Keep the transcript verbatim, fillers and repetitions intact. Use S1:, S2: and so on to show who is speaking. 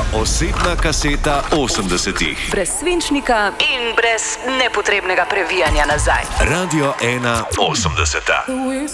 S1: osebna kaseta osemdesetih.
S2: Brez svinčnika in brez nepotrebnega previjanja nazaj.
S1: Radio ena osemdeseta.